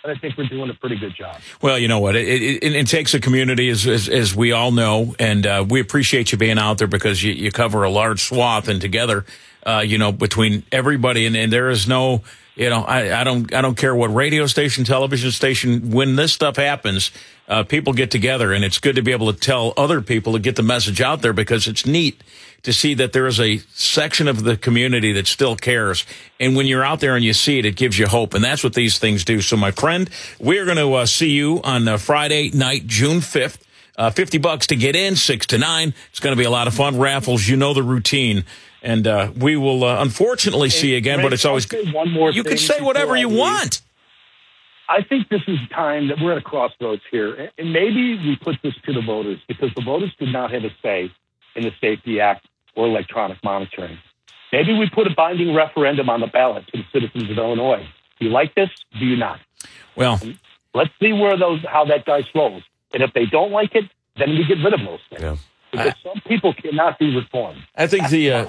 and I think we're doing a pretty good job. Well, you know what? It takes a community, as we all know, and we appreciate you being out there because you cover a large swath, and together, between everybody, and there is no, I don't care what radio station, television station, when this stuff happens, people get together, and it's good to be able to tell other people to get the message out there because it's neat to see that there is a section of the community that still cares. And when you're out there and you see it, it gives you hope. And that's what these things do. So, my friend, we're going to see you on Friday night, June 5th. $50 to get in, 6 to 9. It's going to be a lot of fun. Raffles, you know the routine. And we will unfortunately see you again, but it's always one more you can say whatever you want. I think this is time that we're at a crossroads here. And maybe we put this to the voters because the voters did not have a say in the Safety Act or electronic monitoring. Maybe we put a binding referendum on the ballot to the citizens of Illinois. Do you like this? Do you not? Well, let's see how that dice rolls. And if they don't like it, then we get rid of those things. Yeah. Because some people cannot be reformed. I think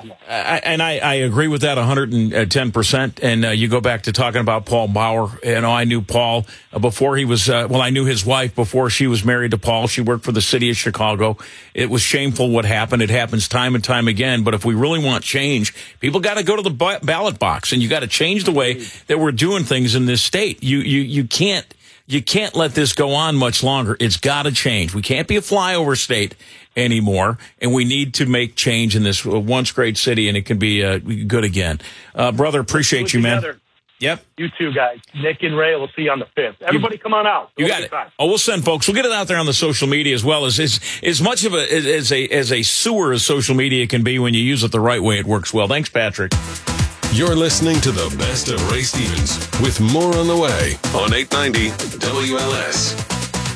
I agree with that 110%. And you go back to talking about Paul Bauer. I knew Paul before he was, I knew his wife before she was married to Paul. She worked for the city of Chicago. It was shameful what happened. It happens time and time again. But if we really want change, people got to go to the ballot box, and you got to change the way that we're doing things in this state. You can't let this go on much longer. It's got to change. We can't be a flyover state anymore, and we need to make change in this once great city, and it can be good again. Brother, appreciate you, man. Together. Yep. You too, guys. Nick and Ray, we'll see you on the 5th. Everybody come on out. You got it. Oh, we'll send folks. We'll get it out there on the social media as well. As much of a sewer as social media can be when you use it the right way, it works well. Thanks, Patrick. You're listening to the best of Ray Stevens with more on the way on 890 WLS.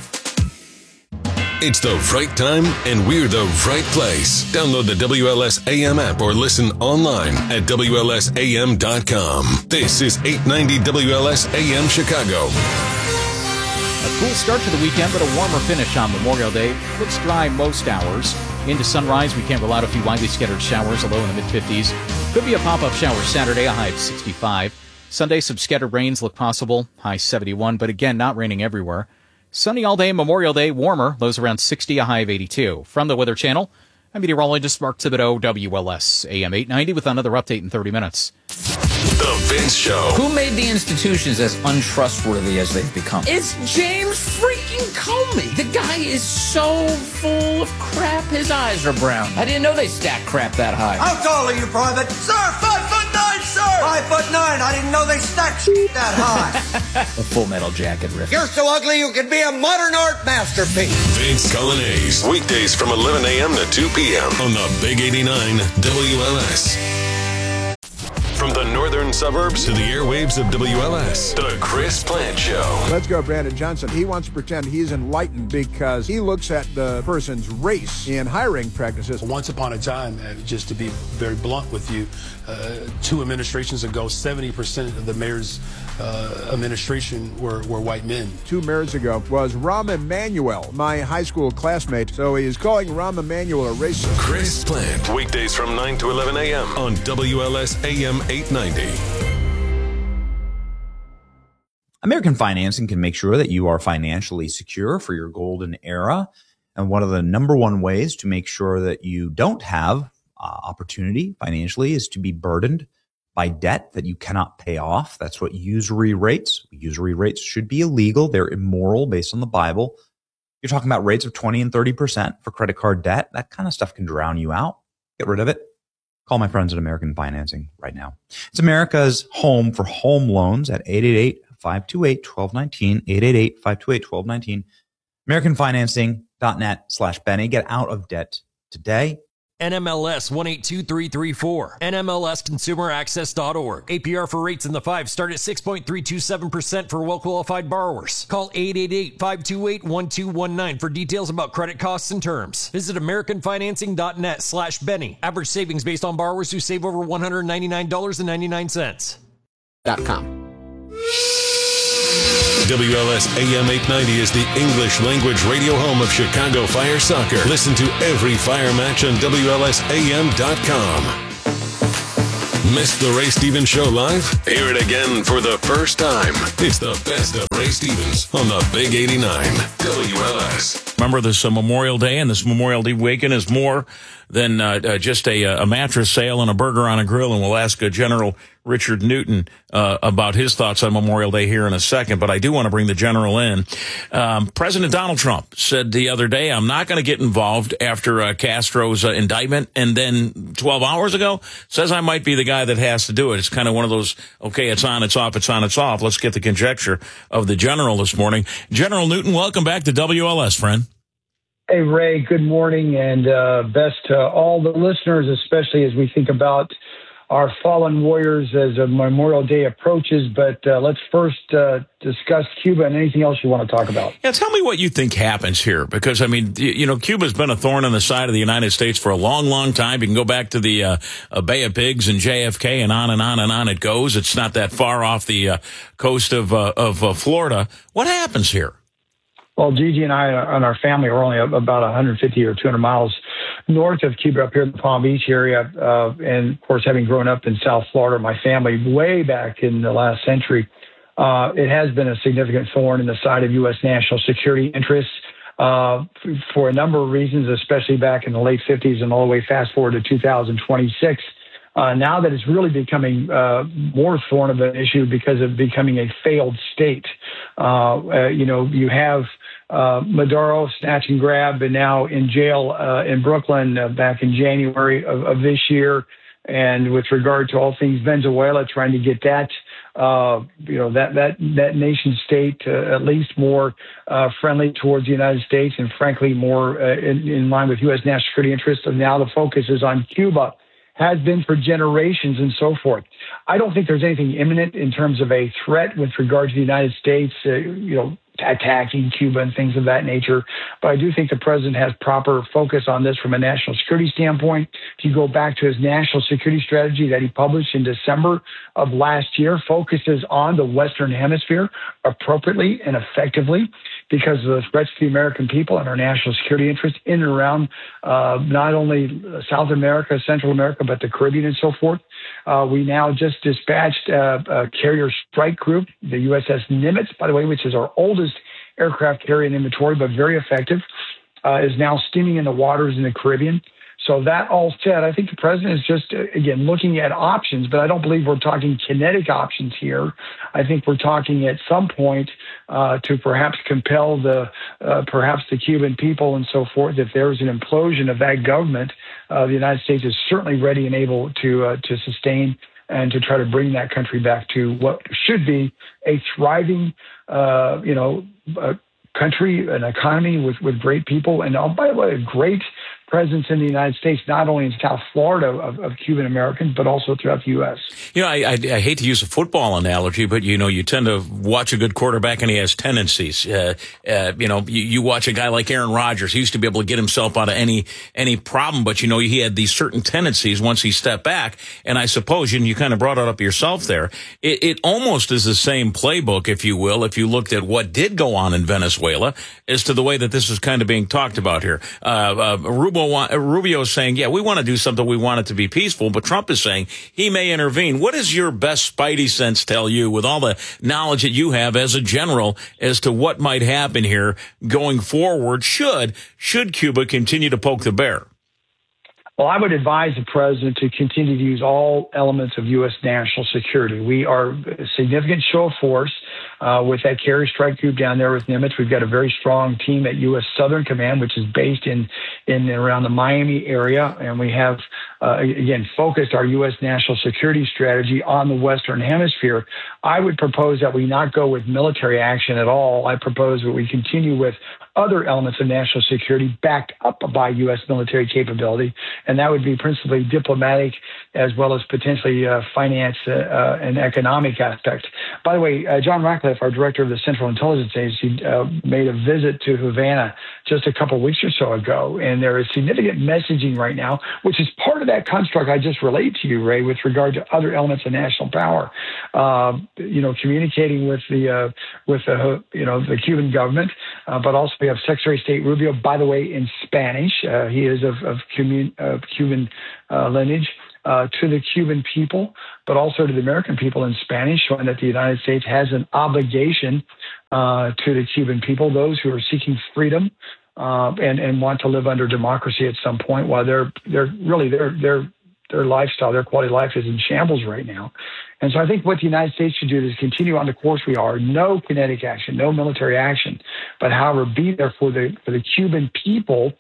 It's the right time, and we're the right place. Download the WLS AM app or listen online at WLSAM.com. This is 890 WLS AM Chicago. A cool start to the weekend, but a warmer finish on Memorial Day. Looks dry most hours. Into sunrise, we can roll out a few widely scattered showers, a low in the mid-50s. Could be a pop-up shower Saturday, a high of 65. Sunday, some scattered rains look possible, high 71, but again, not raining everywhere. Sunny all day, Memorial Day, warmer, lows around 60, a high of 82. From the Weather Channel, I'm meteorologist Mark Thibodeau, WLS AM 890, with another update in 30 minutes. The Vince Show. Who made the institutions as untrustworthy as they've become? It's James freaking Comey. The guy is so full of crap, his eyes are brown. I didn't know they stacked crap that high. How tall are you, Private? Sir, 5'9", sir! 5'9", I didn't know they stacked that high. A Full Metal Jacket riff. You're so ugly you could be a modern art masterpiece. Vince Colonnese. Weekdays from 11 a.m. to 2 p.m. on the Big 89 WLS. From the northern suburbs to the airwaves of WLS, the Chris Plant Show. Let's go, Brandon Johnson. He wants to pretend he's enlightened because he looks at the person's race in hiring practices. Once upon a time, just to be very blunt with you, 2 administrations ago, 70% of the mayor's administration were white men. 2 mayors ago was Rahm Emanuel, my high school classmate. So he is calling Rahm Emanuel a racist. Chris Plant, weekdays from 9 to 11 a.m. on WLS AM 890. American Financing can make sure that you are financially secure for your golden era. And one of the number one ways to make sure that you don't have opportunity financially is to be burdened by debt that you cannot pay off. That's what usury rates. Usury rates should be illegal. They're immoral based on the Bible. You're talking about rates of 20 and 30% for credit card debt. That kind of stuff can drown you out. Get rid of it. Call my friends at American Financing right now. It's America's home for home loans at 888-528-1219, 888-528-1219, AmericanFinancing.net/Benny. Get out of debt today. NMLS 182334. NMLSConsumerAccess.org. APR for rates in the 5 start at 6.327% for well-qualified borrowers. Call 888-528-1219 for details about credit costs and terms. Visit AmericanFinancing.net/Benny. Average savings based on borrowers who save over $199.99. .com. WLS AM 890 is the English language radio home of Chicago Fire Soccer. Listen to every Fire match on WLSAM.com. Missed the Ray Stevens Show live? Hear it again for the first time. It's the best of Ray Stevens on the Big 89 WLS. Remember this Memorial Day, and this Memorial Day weekend is more than just a mattress sale and a burger on a grill, and we'll ask General Richard Newton about his thoughts on Memorial Day here in a second, but I do want to bring the General in. President Donald Trump said the other day, I'm not going to get involved after Castro's indictment, and then 12 hours ago says I might be the guy that has to do it. It's kind of one of those, okay, it's on, it's off, it's on, it's off. Let's get the conjecture of the General this morning. General Newton, welcome back to WLS, friend. Hey, Ray, good morning, and best to all the listeners, especially as we think about our fallen warriors as a Memorial Day approaches. But let's first discuss Cuba and anything else you want to talk about. Yeah, tell me what you think happens here, because, I mean, you know, Cuba's been a thorn in the side of the United States for a long, long time. You can go back to the Bay of Pigs and JFK and on and on and on it goes. It's not that far off the coast of Florida. What happens here? Well, Gigi and I and our family are only about 150 or 200 miles north of Cuba, up here in the Palm Beach area. And, of course, having grown up in South Florida, my family way back in the last century, it has been a significant thorn in the side of U.S. national security interests for a number of reasons, especially back in the late 50s and all the way fast forward to 2026. Now that it's really becoming more thorn of an issue because of becoming a failed state. You know, you have Maduro snatch and grab, and now in jail in Brooklyn back in January of this year. And with regard to all things Venezuela, trying to get that, you know, that nation state at least more friendly towards the United States, and frankly more in line with U.S. national security interests. And now the focus is on Cuba. Has been for generations and so forth. I don't think there's anything imminent in terms of a threat with regard to the United States, you know, attacking Cuba and things of that nature. But I do think the president has proper focus on this from a national security standpoint. If you go back to his national security strategy that he published in December of last year, focuses on the Western Hemisphere appropriately and effectively because of the threats to the American people and our national security interests in and around not only South America, Central America, but the Caribbean and so forth. We now just dispatched a carrier strike group, the USS Nimitz, by the way, which is our oldest aircraft carrier in inventory, but very effective, is now steaming in the waters in the Caribbean. So that all said, I think the president is just, again, looking at options, but I don't believe we're talking kinetic options here. I think we're talking at some point to perhaps compel perhaps the Cuban people and so forth. If there's an implosion of that government, the United States is certainly ready and able to sustain and to try to bring that country back to what should be a thriving, country, an economy with great people, and by the way, a great presence in the United States, not only in South Florida of Cuban Americans, but also throughout the U.S. You know, I hate to use a football analogy, but, you know, you tend to watch a good quarterback and he has tendencies. You know, you watch a guy like Aaron Rodgers. He used to be able to get himself out of any problem, but, you know, he had these certain tendencies once he stepped back. And I suppose, and you kind of brought it up yourself there, it almost is the same playbook, if you will, if you looked at what did go on in Venezuela as to the way that this is kind of being talked about here. Rubio is saying, yeah, we want to do something. We want it to be peaceful. But Trump is saying he may intervene. What does your best spidey sense tell you, with all the knowledge that you have as a general, as to what might happen here going forward should Cuba continue to poke the bear? Well, I would advise the president to continue to use all elements of U.S. national security. We are a significant show of force with that carrier strike group down there with Nimitz. We've got a very strong team at U.S. Southern Command, which is based in and around the Miami area. And we have, again, focused our U.S. national security strategy on the Western Hemisphere. I would propose that we not go with military action at all. I propose that we continue with other elements of national security backed up by U.S. military capability, and that would be principally diplomatic as well as potentially finance and economic aspects. By the way, John Ratcliffe, our director of the Central Intelligence Agency, made a visit to Havana just a couple of weeks or so ago, and there is significant messaging right now, which is part of that construct I just relayed to you, Ray, with regard to other elements of national power. Communicating with the Cuban government, but also we have Secretary of State Rubio, by the way, in Spanish. He is of Cuban lineage. to the Cuban people, but also to the American people in Spanish, showing that the United States has an obligation to the Cuban people, those who are seeking freedom and want to live under democracy at some point, while their lifestyle, their quality of life is in shambles right now. And so I think what the United States should do is continue on the course we are. No kinetic action, no military action, but however, be there for the Cuban people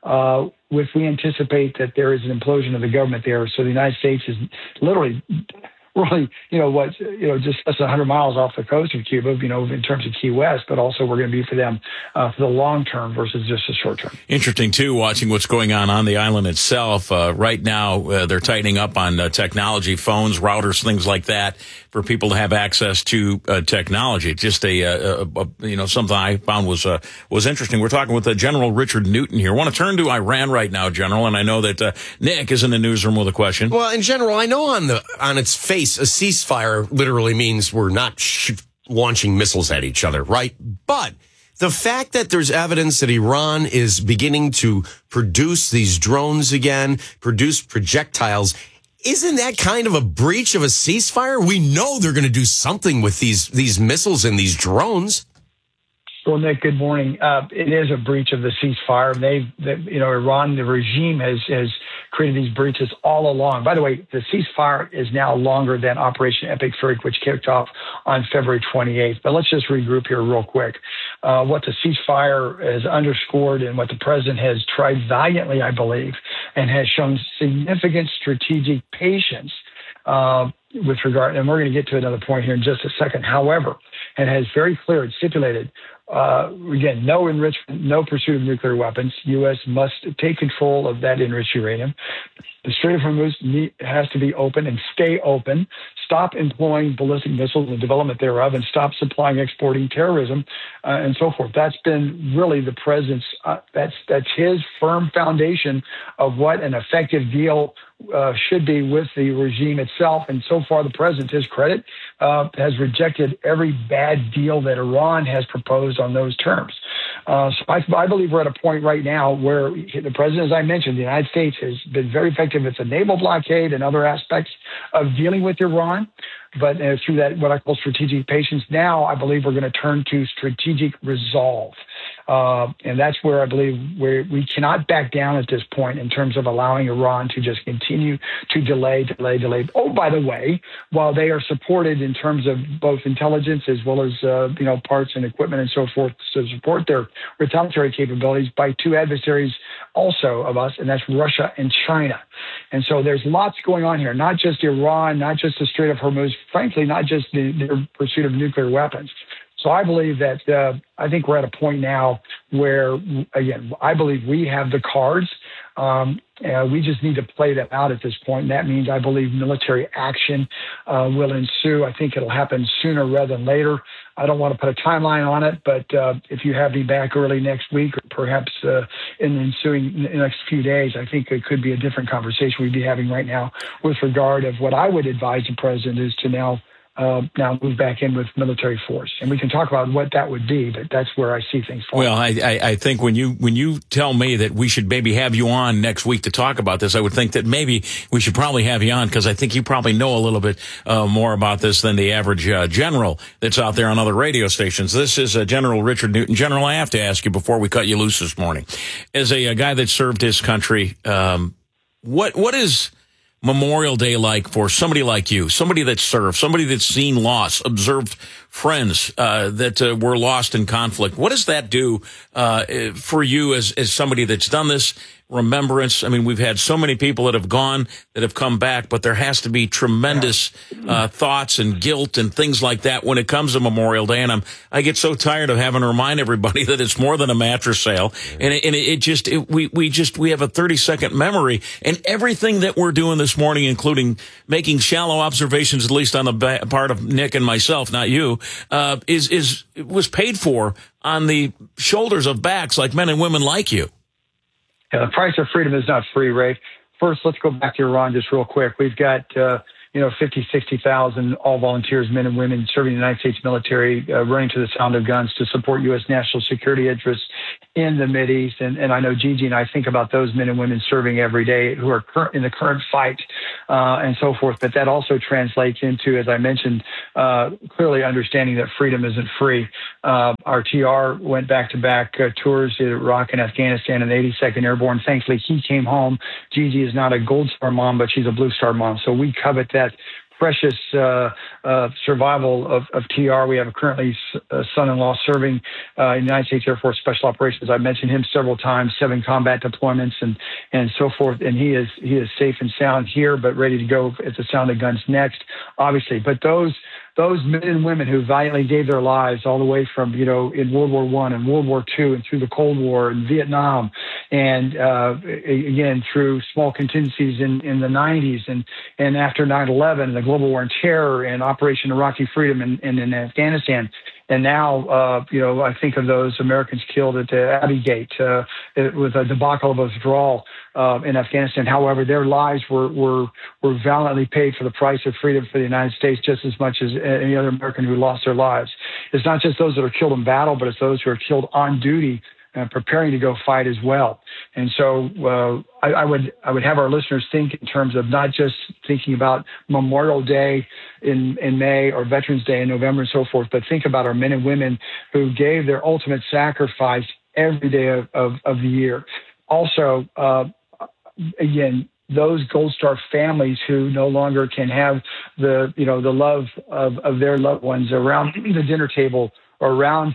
if we anticipate that there is an implosion of the government there. So the United States is literally really, just less than 100 miles off the coast of Cuba, in terms of Key West, but also we're going to be for them for the long term versus just the short term. Interesting, too, watching what's going on the island itself. Right now, they're tightening up on technology, phones, routers, things like that, for people to have access to technology. Just something I found was interesting. We're talking with General Richard Newton here. I want to turn to Iran right now, General, and I know that Nick is in the newsroom with a question. Well, in general, I know on its face, a ceasefire literally means we're not launching missiles at each other, right? But the fact that there's evidence that Iran is beginning to produce these drones again, produce projectiles, isn't that kind of a breach of a ceasefire? We know they're going to do something with these missiles and these drones. Well, Nick, good morning. It is a breach of the ceasefire. Iran, the regime has created these breaches all along. By the way, the ceasefire is now longer than Operation Epic Fury, which kicked off on February 28th. But let's just regroup here real quick. What the ceasefire has underscored and what the president has tried valiantly, I believe, and has shown significant strategic patience with regard, and we're going to get to another point here in just a second. However, it has very clear and stipulated, again, no enrichment, no pursuit of nuclear weapons. U.S. must take control of that enriched uranium. The Strait of Hormuz has to be open and stay open. Stop employing ballistic missiles and development thereof, and stop supplying, exporting terrorism, and so forth. That's been really the president's. That's his firm foundation of what an effective deal should be with the regime itself. And so far, the president, to his credit, has rejected every bad deal that Iran has proposed on those terms. So I believe we're at a point right now where the president, as I mentioned, the United States has been very effective with the naval blockade and other aspects of dealing with Iran. But through that, what I call strategic patience, now I believe we're going to turn to strategic resolve. And that's where I believe we cannot back down at this point in terms of allowing Iran to just continue to delay. Oh, by the way, while they are supported in terms of both intelligence as well as, parts and equipment and so forth to support their retaliatory capabilities by two adversaries also of us, and that's Russia and China. And so there's lots going on here, not just Iran, not just the Strait of Hormuz, frankly, not just the pursuit of nuclear weapons. So I believe that I think we're at a point now where, again, I believe we have the cards. We just need to play them out at this point. And that means I believe military action will ensue. I think it'll happen sooner rather than later. I don't want to put a timeline on it, but if you have me back early next week or perhaps in the ensuing next few days, I think it could be a different conversation we'd be having right now with regard of what I would advise the president is to now move back in with military force. And we can talk about what that would be, but that's where I see things falling. Well, I think when you tell me that we should maybe have you on next week to talk about this, I would think that maybe we should probably have you on, because I think you probably know a little bit more about this than the average general that's out there on other radio stations. This is General Richard Newton. General, I have to ask you before we cut you loose this morning, as a guy that served his country, what is Memorial Day like for somebody like you, somebody that served, somebody that's seen loss, observed friends that were lost in conflict? What does that do for you as somebody that's done this? Remembrance. I mean, we've had so many people that have gone, that have come back, but there has to be tremendous thoughts and guilt and things like that when it comes to Memorial Day. And I get so tired of having to remind everybody that it's more than a mattress sale. And we have a 30-second memory, and everything that we're doing this morning, including making shallow observations, at least on the part of Nick and myself, not you, was paid for on the shoulders of backs like men and women like you. Yeah, the price of freedom is not free, Ray. First, let's go back to Iran just real quick. We've got, 50, 60,000 all volunteers, men and women serving the United States military, running to the sound of guns to support U.S. national security interests in the Mideast. And I know Gigi and I think about those men and women serving every day who are in the current fight and so forth. But that also translates into, as I mentioned, clearly understanding that freedom isn't free. Our TR went back-to-back tours to Iraq and Afghanistan in the 82nd Airborne. Thankfully, he came home. Gigi is not a Gold Star mom, but she's a Blue Star mom. So we covet that precious survival of TR. We have currently a son-in-law serving in the United States Air Force Special Operations. I've mentioned him several times, 7 combat deployments and so forth. And he is safe and sound here, but ready to go at the sound of guns next, obviously. But those men and women who valiantly gave their lives all the way from, in World War I and World War II and through the Cold War and Vietnam and, again, through small contingencies in the 90s and after 9/11 and the global war on terror and Operation Iraqi Freedom in Afghanistan. And now, I think of those Americans killed at the Abbey Gate with a debacle of withdrawal in Afghanistan. However, their lives were valiantly paid for the price of freedom for the United States just as much as any other American who lost their lives. It's not just those that are killed in battle, but it's those who are killed on duty preparing to go fight as well. And so I would have our listeners think in terms of not just thinking about Memorial Day in May or Veterans Day in November and so forth, but think about our men and women who gave their ultimate sacrifice every day of the year. Also, again, those Gold Star families who no longer can have the love of their loved ones around the dinner table or around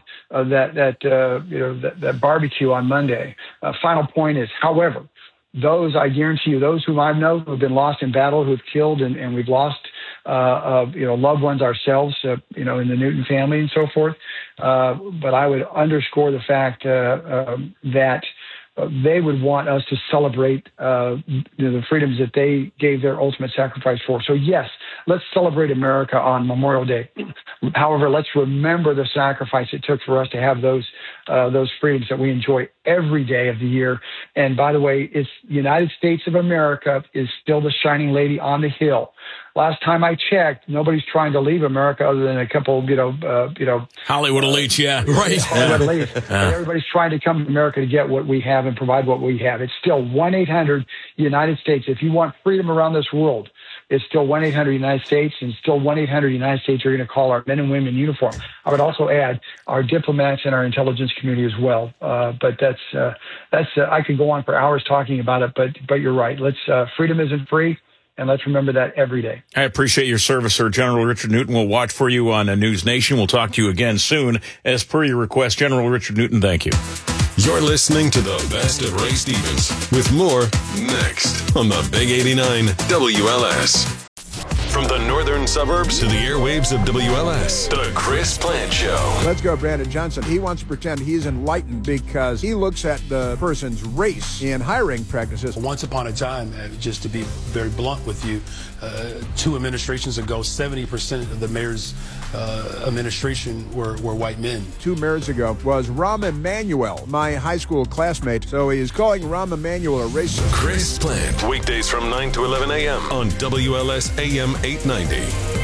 that barbecue on Monday. Final point is, however, I guarantee you, those whom I know who have been lost in battle, who have killed, and we've lost, loved ones ourselves, in the Newton family and so forth. But I would underscore the fact that they would want us to celebrate the freedoms that they gave their ultimate sacrifice for. So yes, let's celebrate America on Memorial Day. However, let's remember the sacrifice it took for us to have those freedoms that we enjoy every day of the year. And by the way, it's the United States of America is still the shining lady on the hill. Last time I checked, nobody's trying to leave America other than a couple, Hollywood elites, yeah. Right. Hollywood elites. And everybody's trying to come to America to get what we have and provide what we have. It's still 1-800 United States. If you want freedom around this world, it's still 1-800 United States, and still 1-800 United States are going to call our men and women in uniform. I would also add our diplomats and our intelligence community as well. But that's I could go on for hours talking about it, but you're right. Freedom isn't free. And let's remember that every day. I appreciate your service, sir. General Richard Newton will watch for you on News Nation. We'll talk to you again soon. As per your request, General Richard Newton, thank you. You're listening to the best of Ray Stevens with more next on the Big 89 WLS. From the northern suburbs to the airwaves of WLS, the Chris Plant Show. Let's go, Brandon Johnson. He wants to pretend he's enlightened because he looks at the person's race in hiring practices. Once upon a time, just to be very blunt with you, 2 administrations ago, 70% of the mayor's administration were white men. 2 mayors ago was Rahm Emanuel, my high school classmate. So he is calling Rahm Emanuel a racist. Chris Plant, weekdays from 9 to 11 a.m. on WLS AM 890.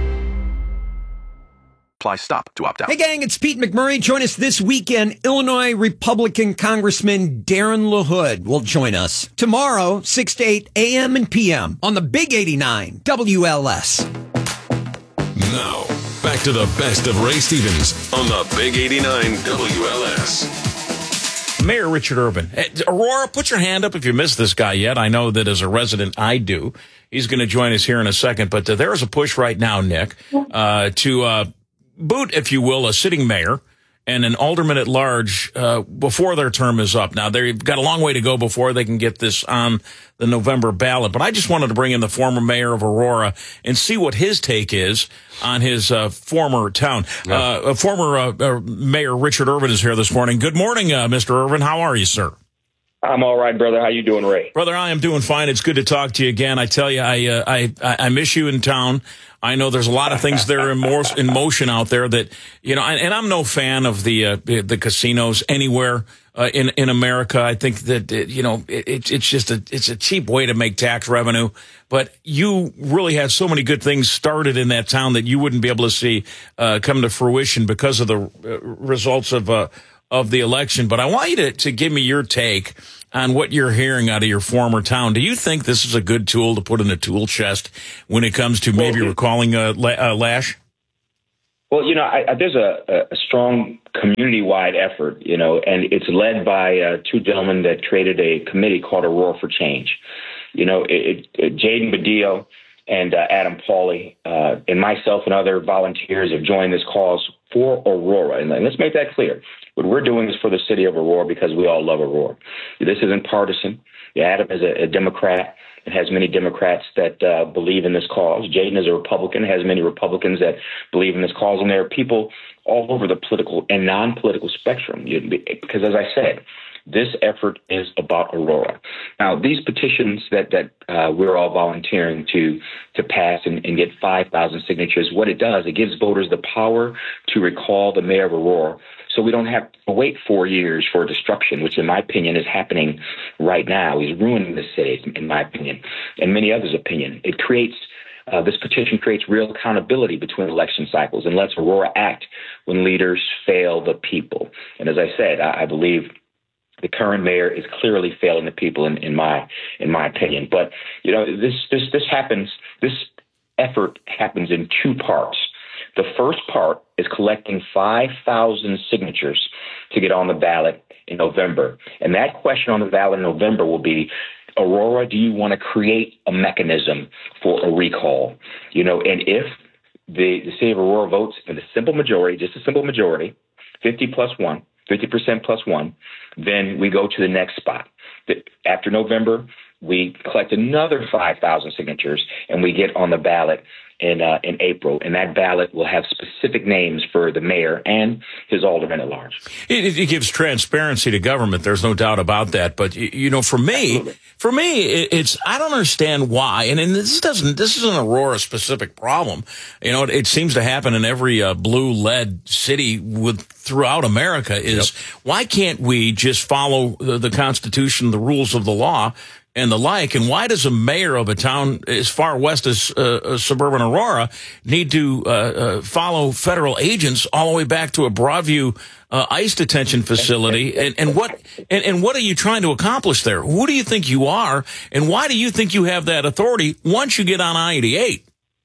Stop to opt out. Hey, gang, it's Pete McMurray. Join us this weekend. Illinois Republican Congressman Darren LaHood will join us tomorrow, 6 to 8 a.m. and p.m. on the Big 89 WLS. Now, back to the best of Ray Stevens on the Big 89 WLS. Mayor Richard Irvin. Aurora, put your hand up if you missed this guy yet. I know that as a resident, I do. He's going to join us here in a second. But there is a push right now, Nick, to boot, if you will, a sitting mayor and an alderman at large before their term is up. Now, they've got a long way to go before they can get this on the November ballot. But I just wanted to bring in the former mayor of Aurora and see what his take is on his former town. Former Mayor Richard Irvin is here this morning. Good morning, Mr. Irvin. How are you, sir? I'm all right, brother. How you doing, Ray? Brother, I am doing fine. It's good to talk to you again. I tell you, I miss you in town. I know there's a lot of things that are in motion out there that, and I'm no fan of the casinos anywhere in America. I think that, it's a cheap way to make tax revenue. But you really had so many good things started in that town that you wouldn't be able to see come to fruition because of the results of of the election, but I want you to give me your take on what you're hearing out of your former town. Do you think this is a good tool to put in a tool chest when it comes to maybe recalling Lasch? Well, there's a strong community-wide effort, and it's led by two gentlemen that created a committee called Aurora for Change. Jaden Badillo and Adam Pauly and myself and other volunteers have joined this cause for Aurora. And let's make that clear. What we're doing is for the city of Aurora because we all love Aurora. This isn't partisan. Adam is a Democrat and has many Democrats that believe in this cause. Jaden is a Republican, has many Republicans that believe in this cause. And there are people all over the political and non-political spectrum. Because as I said, this effort is about Aurora. Now, these petitions that we're all volunteering to pass and get 5,000 signatures, what it does, it gives voters the power to recall the mayor of Aurora. So we don't have to wait 4 years for destruction, which in my opinion is happening right now. He's ruining the city, in my opinion, and many others' opinion. It creates this petition creates real accountability between election cycles and lets Aurora act when leaders fail the people. And as I said, I believe the current mayor is clearly failing the people, in my opinion. But this happens. This effort happens in two parts. The first part is collecting 5,000 signatures to get on the ballot in November. And that question on the ballot in November will be, Aurora, do you want to create a mechanism for a recall? And if the city of Aurora votes in a simple majority, just a simple majority, 50% plus one, then we go to the next spot. After November, we collect another 5,000 signatures and we get on the ballot in April, and that ballot will have specific names for the mayor and his aldermen at large. It gives transparency to government. There's no doubt about that. But for me, it's I don't understand why. And this isn't an Aurora specific problem. It seems to happen in every blue lead city throughout America. Why can't we just follow the Constitution, the rules of the law, and the like? And why does a mayor of a town as far west as suburban Aurora need to follow federal agents all the way back to a Broadview ICE detention facility? And what are you trying to accomplish there? Who do you think you are? And why do you think you have that authority once you get on I-88?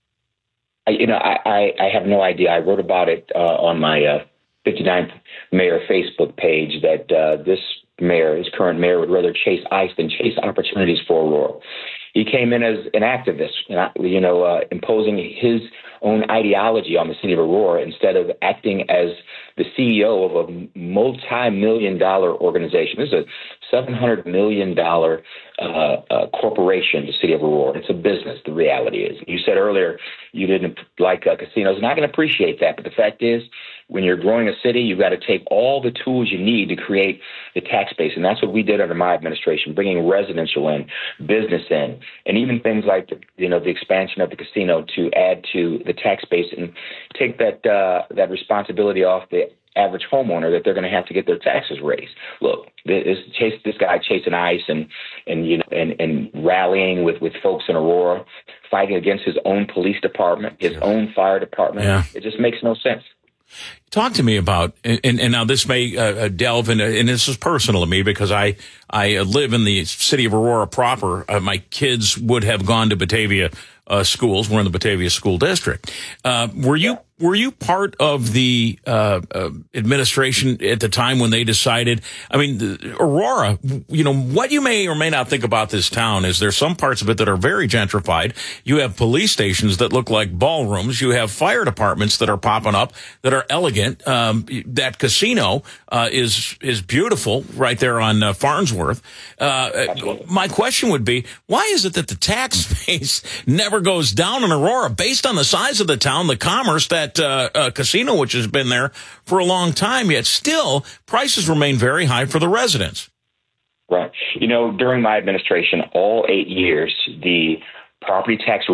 I have no idea. I wrote about it on my 59th Mayor Facebook page that this mayor, his current mayor, would rather chase ICE than chase opportunities for Aurora. He came in as an activist, imposing his own ideology on the city of Aurora instead of acting as the CEO of a multi-million-dollar organization. This is a $700 million corporation, the city of Aurora. It's a business, the reality is. You said earlier you didn't like casinos, and I can appreciate that. But the fact is, when you're growing a city, you've got to take all the tools you need to create the tax base. And that's what we did under my administration, bringing residential in, business in, and even things like the expansion of the casino to add to the tax base and take that responsibility off the average homeowner that they're going to have to get their taxes raised. Look, this guy chasing ICE and rallying with folks in Aurora, fighting against his own police department, his own fire department. Yeah. It just makes no sense. Talk to me about, and now this may delve into, and this is personal to me because I live in the city of Aurora proper. My kids would have gone to Batavia schools. We're in the Batavia School District. Were you part of the administration at the time when they decided? I mean, Aurora, what you may or may not think about this town is there's some parts of it that are very gentrified. You have police stations that look like ballrooms. You have fire departments that are popping up that are elegant. That casino is beautiful right there on Farnsworth. My question would be, why is it that the tax base never goes down in Aurora based on the size of the town, the commerce, that casino, which has been there for a long time, yet still prices remain very high for the residents? Right. During my administration, all 8 years, the property tax rate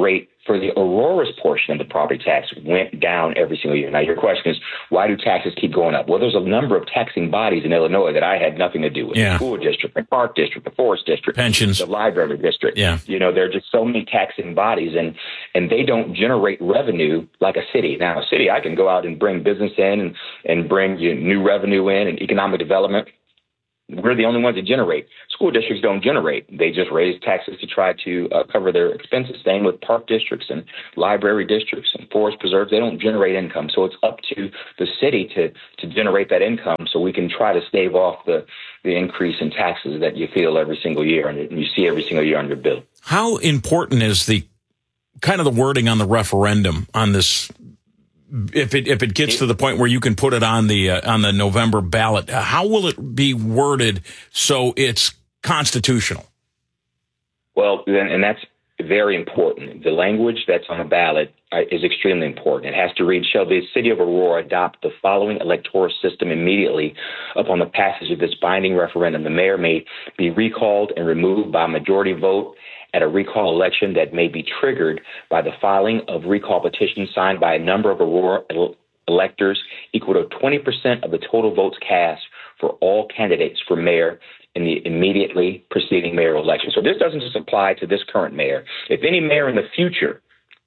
for the Aurora's portion of the property tax went down every single year. Now, your question is, why do taxes keep going up? Well, there's a number of taxing bodies in Illinois that I had nothing to do with. Yeah. The school district, the park district, the forest district, pensions, the library district. Yeah. There are just so many taxing bodies, and they don't generate revenue like a city. Now, a city, I can go out and bring business in and bring new revenue in and economic development. We're the only ones that generate. School districts don't generate. They just raise taxes to try to cover their expenses. Same with park districts and library districts and forest preserves. They don't generate income. So it's up to the city to generate that income so we can try to stave off the increase in taxes that you feel every single year and you see every single year on your bill. How important is the kind of the wording on the referendum on this? If it gets to the point where you can put it on the November ballot, how will it be worded so it's constitutional? Well, and that's very important. The language that's on the ballot is extremely important. It has to read, shall the city of Aurora adopt the following electoral system immediately upon the passage of this binding referendum? The mayor may be recalled and removed by majority vote at a recall election that may be triggered by the filing of recall petitions signed by a number of Aurora electors equal to 20% of the total votes cast for all candidates for mayor in the immediately preceding mayoral election. So this doesn't just apply to this current mayor. If any mayor in the future,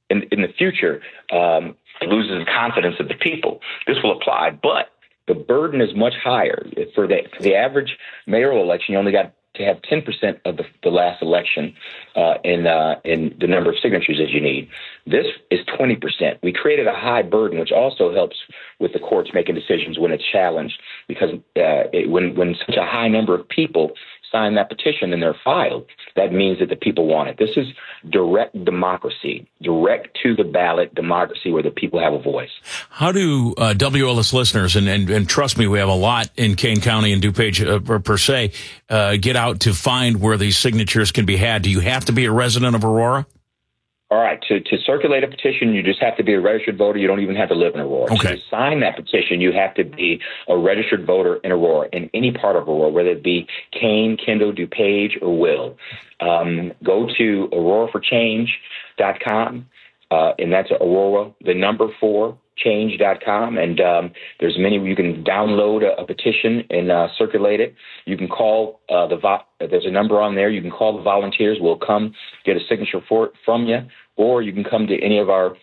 loses the confidence of the people, this will apply. But the burden is much higher. For the average mayoral election, you only got to have 10% of the last election in the number of signatures as you need. This is 20%. We created a high burden, which also helps with the courts making decisions when it's challenged, because when such a high number of people sign that petition and they're filed, that means that the people want it. This is direct democracy, direct to the ballot democracy where the people have a voice. How do WLS listeners, and trust me, we have a lot in Kane County and DuPage per se, get out to find where these signatures can be had? Do you have to be a resident of Aurora? All right. To circulate a petition, you just have to be a registered voter. You don't even have to live in Aurora. Okay. To sign that petition, you have to be a registered voter in Aurora, in any part of Aurora, whether it be Kane, Kendall, DuPage, or Will. Go to auroraforchange.com, and that's Aurora, the number 4, change.com, and there's many. You can download a petition and circulate it. You can call there's a number on there. You can call the volunteers. We'll come get a signature from you, or you can come to any of our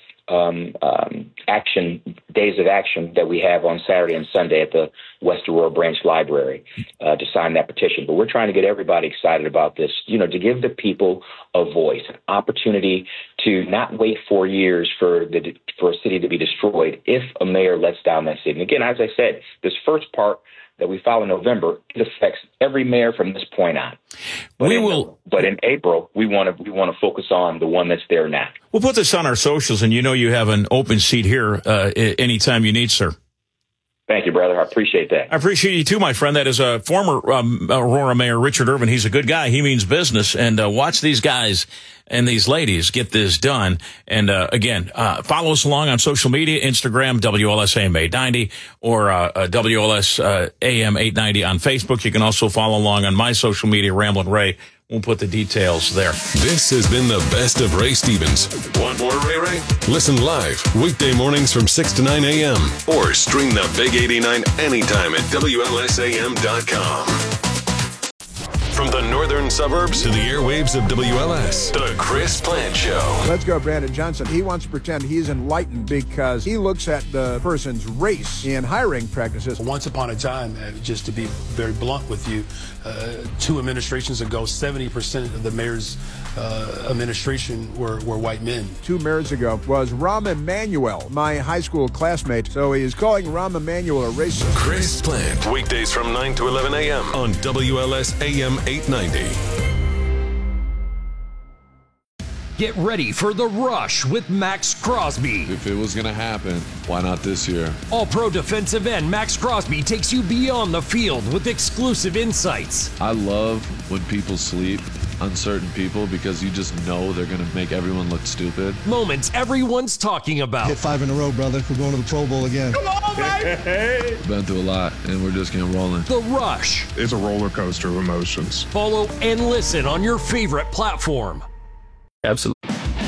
days of action that we have on Saturday and Sunday at the West Aurora Branch Library to sign that petition. But we're trying to get everybody excited about this, to give the people a voice, an opportunity to not wait 4 years for a city to be destroyed if a mayor lets down that city. And again, as I said, this first part that we file in November, it affects every mayor from this point on. But in April, we want to focus on the one that's there now. We'll put this on our socials, and you have an open seat here anytime you need, sir. Thank you, brother. I appreciate that. I appreciate you too, my friend. That is a former Aurora Mayor, Richard Irvin. He's a good guy. He means business. And watch these guys and these ladies get this done. And again, follow us along on social media, Instagram, WLS AM 890, or WLS AM 890 on Facebook. You can also follow along on my social media, Ramblin' Ray. We'll put the details there. This has been the best of Ray Stevens. Want more Ray Ray? Listen live weekday mornings from 6 to 9 a.m. or stream the Big 89 anytime at WLSAM.com. From the northern suburbs to the airwaves of WLS, The Chris Plant Show. Let's go, Brandon Johnson. He wants to pretend he's enlightened because he looks at the person's race in hiring practices. Once upon a time, just to be very blunt with you, 2 administrations ago, 70% of the mayor's administration were white men. 2 mayors ago was Rahm Emanuel, my high school classmate. So he is calling Rahm Emanuel a racist. Chris Plant, weekdays from 9 to 11 a.m. on WLS AM 890. Get ready for The Rush with Max Crosby. If it was going to happen, why not this year? All-pro defensive end Max Crosby takes you beyond the field with exclusive insights. I love when people sleep on certain people because you just know they're going to make everyone look stupid. Moments everyone's talking about. Hit 5 in a row, brother. We're going to the Pro Bowl again. Come on, baby! Been through a lot, and we're just getting rolling. The Rush. It's a roller coaster of emotions. Follow and listen on your favorite platform. Absolutely.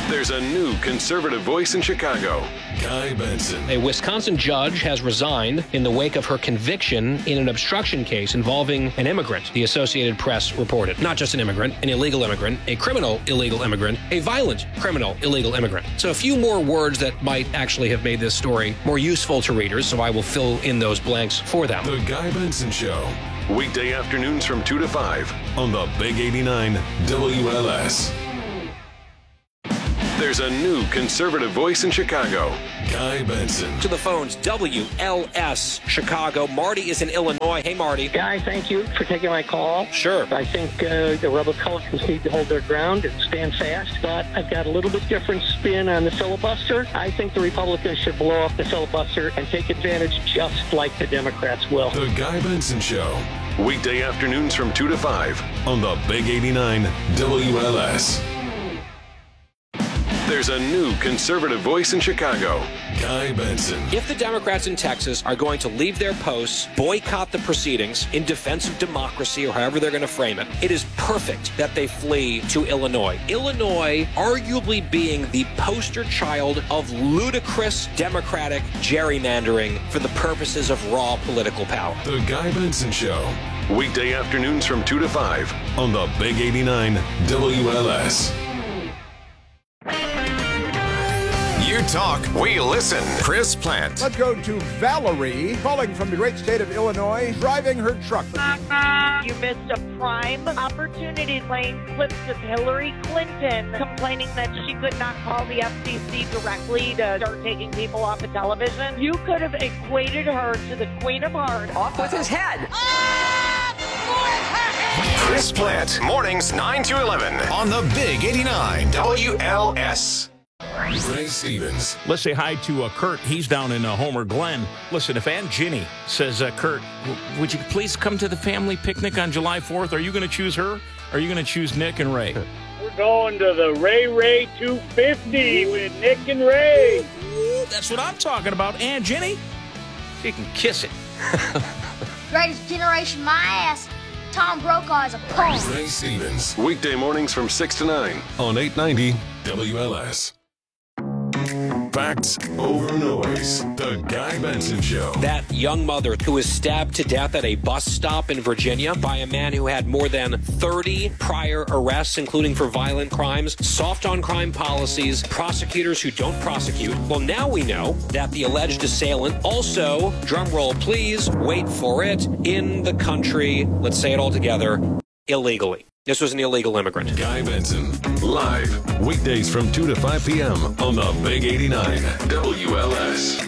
There's a new conservative voice in Chicago, Guy Benson. A Wisconsin judge has resigned in the wake of her conviction in an obstruction case involving an immigrant, the Associated Press reported. Not just an immigrant, an illegal immigrant, a criminal illegal immigrant, a violent criminal illegal immigrant. So a few more words that might actually have made this story more useful to readers, so I will fill in those blanks for them. The Guy Benson Show. Weekday afternoons from 2 to 5 on the Big 89 WLS. There's a new conservative voice in Chicago, Guy Benson. To the phones, WLS Chicago. Marty is in Illinois. Hey, Marty. Guy, thank you for taking my call. Sure. I think the Republicans need to hold their ground and stand fast, but I've got a little bit different spin on the filibuster. I think the Republicans should blow off the filibuster and take advantage just like the Democrats will. The Guy Benson Show. Weekday afternoons from 2 to 5 on the Big 89 WLS. There's a new conservative voice in Chicago, Guy Benson. If the Democrats in Texas are going to leave their posts, boycott the proceedings in defense of democracy, or however they're going to frame it, it is perfect that they flee to Illinois. Illinois arguably being the poster child of ludicrous Democratic gerrymandering for the purposes of raw political power. The Guy Benson Show. Weekday afternoons from 2 to 5 on the Big 89 WLS. You talk, we listen. Chris Plant. Let's go to Valerie, calling from the great state of Illinois, driving her truck. You missed a prime opportunity playing clips of Hillary Clinton complaining that she could not call the FCC directly to start taking people off of television. You could have equated her to the Queen of Hearts. Off with his head. Chris Plant, mornings 9 to 11 on the Big 89 WLS. Ray Stevens. Let's say hi to Kurt. He's down in Homer Glen. Listen, if Aunt Ginny says, Kurt, would you please come to the family picnic on July 4th? Are you going to choose her? Or are you going to choose Nick and Ray? We're going to the Ray 250 with Nick and Ray. Ooh, that's what I'm talking about. Aunt Ginny, she can kiss it. Greatest generation, my ass. Tom Brokaw is a punk. Ray Stevens. Weekday mornings from 6 to 9 on 890 WLS. Facts over noise. The Guy Benson Show. That young mother who was stabbed to death at a bus stop in Virginia by a man who had more than 30 prior arrests, including for violent crimes, soft on crime policies, prosecutors who don't prosecute. Well, now we know that the alleged assailant also, drumroll please, wait for it, in the country, let's say it all together, illegally. This was an illegal immigrant. Guy Benson, live, weekdays from 2 to 5 p.m. on the Big 89 WLS.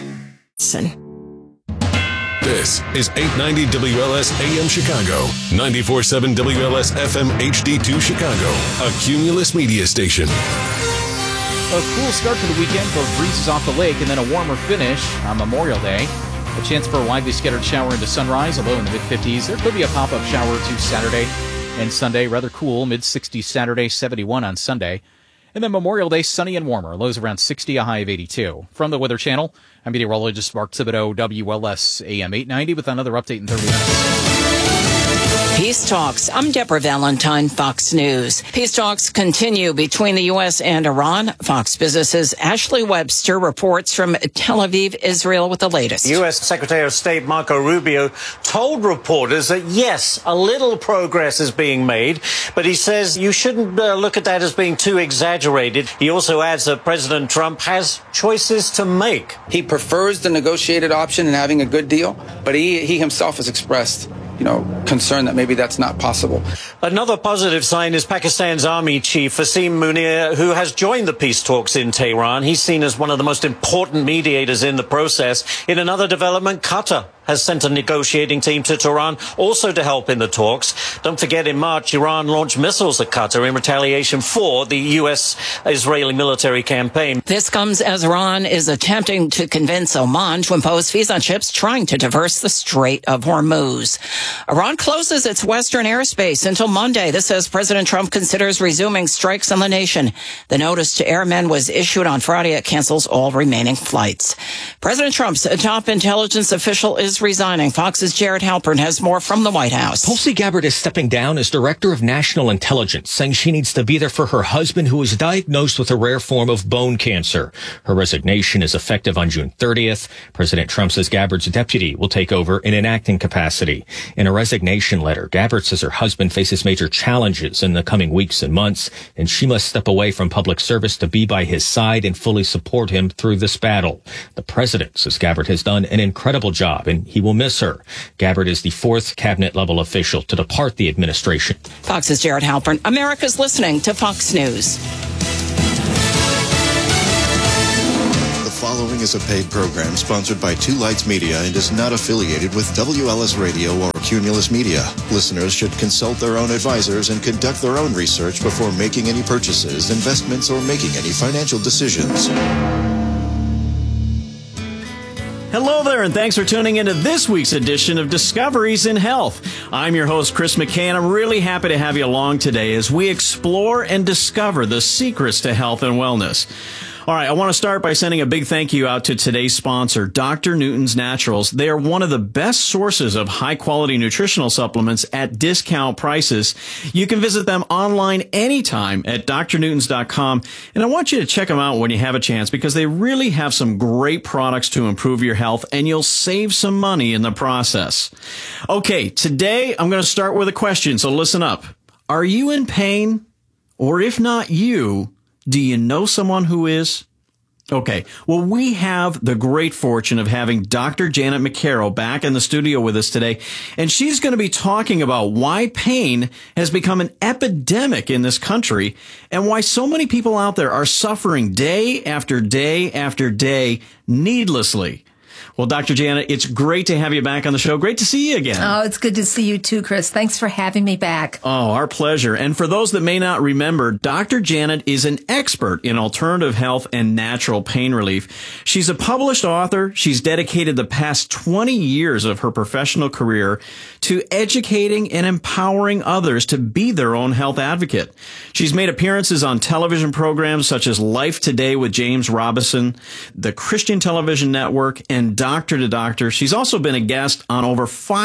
This is 890 WLS AM Chicago, 94.7 WLS FM HD2 Chicago, a Cumulus media station. A cool start to the weekend, both breezes off the lake and then a warmer finish on Memorial Day. A chance for a widely scattered shower into sunrise, a low in the mid-50s. There could be a pop-up shower or two Saturday and Sunday. Rather cool, mid-60s Saturday, 71 on Sunday. And then Memorial Day, sunny and warmer, lows around 60, a high of 82. From the Weather Channel, I'm meteorologist Mark Thibodeau, WLS AM 890, with another update in 30 minutes. Peace talks. I'm Deborah Valentine, Fox News. Peace talks continue between the U.S. and Iran. Fox Business's Ashley Webster reports from Tel Aviv, Israel, with the latest. U.S. Secretary of State Marco Rubio told reporters that, yes, a little progress is being made, but he says you shouldn't look at that as being too exaggerated. He also adds that President Trump has choices to make. He prefers the negotiated option and having a good deal, but he himself has expressed concern that maybe that's not possible. Another positive sign is Pakistan's army chief, Asim Munir, who has joined the peace talks in Tehran. He's seen as one of the most important mediators in the process. In another development, Qatar has sent a negotiating team to Tehran also to help in the talks. Don't forget, in March, Iran launched missiles at Qatar in retaliation for the U.S.-Israeli military campaign. This comes as Iran is attempting to convince Oman to impose fees on ships trying to traverse the Strait of Hormuz. Iran closes its western airspace until Monday. This as President Trump considers resuming strikes on the nation. The notice to airmen was issued on Friday. It cancels all remaining flights. President Trump's top intelligence official is is resigning. Fox's Jared Halpern has more from the White House. Tulsi Gabbard is stepping down as Director of National Intelligence, saying she needs to be there for her husband, who was diagnosed with a rare form of bone cancer. Her resignation is effective on June 30th. President Trump says Gabbard's deputy will take over in an acting capacity. In a resignation letter, Gabbard says her husband faces major challenges in the coming weeks and months, and she must step away from public service to be by his side and fully support him through this battle. The president says Gabbard has done an incredible job, and he will miss her. Gabbard is the fourth cabinet-level official to depart the administration. Fox's Jared Halpern. America's listening to Fox News. The following is a paid program sponsored by Two Lights Media and is not affiliated with WLS Radio or Cumulus Media. Listeners should consult their own advisors and conduct their own research before making any purchases, investments, or making any financial decisions. Hello there, and thanks for tuning into this week's edition of Discoveries in Health. I'm your host, Chris McKay, and I'm really happy to have you along today as we explore and discover the secrets to health and wellness. All right, I want to start by sending a big thank you out to today's sponsor, Dr. Newton's Naturals. They are one of the best sources of high-quality nutritional supplements at discount prices. You can visit them online anytime at drnewtons.com, and I want you to check them out when you have a chance because they really have some great products to improve your health, and you'll save some money in the process. Okay, today I'm going to start with a question, so listen up. Are you in pain? Or if not you, do you know someone who is? Okay, well, we have the great fortune of having Dr. Janet McCarroll back in the studio with us today, and she's going to be talking about why pain has become an epidemic in this country and why so many people out there are suffering day after day after day needlessly. Well, Dr. Janet, it's great to have you back on the show. Great to see you again. Oh, it's good to see you too, Chris. Thanks for having me back. Oh, our pleasure. And for those that may not remember, Dr. Janet is an expert in alternative health and natural pain relief. She's a published author. She's dedicated the past 20 years of her professional career to educating and empowering others to be their own health advocate. She's made appearances on television programs such as Life Today with James Robison, the Christian Television Network, and Doctor to Doctor. She's also been a guest on over